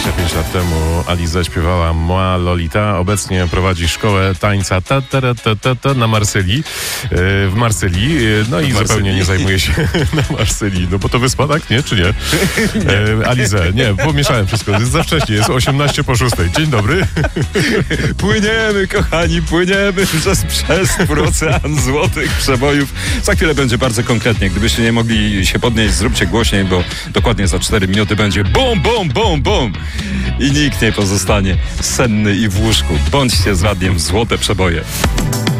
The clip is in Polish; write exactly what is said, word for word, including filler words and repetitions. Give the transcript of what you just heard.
dwadzieścia pięć lat temu Aliza śpiewała Moi Lolita. Obecnie prowadzi szkołę tańca ta, ta, ta, ta, ta, na Marsylii, e, w Marsylii. No i Marsylii. zupełnie nie zajmuje się na Marsylii. No bo to wyspa, tak? Nie? Czy nie? E, Alizę, nie, pomieszałem wszystko. Jest za wcześnie, jest osiemnaście po szóstej. Dzień dobry. Płyniemy, kochani, płyniemy przez przestwór ocean złotych przebojów. Za chwilę będzie bardzo konkretnie. Gdybyście nie mogli się podnieść, zróbcie głośniej, bo dokładnie za cztery minuty będzie bum, bum, bum, bum. I nikt nie pozostanie senny i w łóżku. Bądźcie z radiem Złote Przeboje.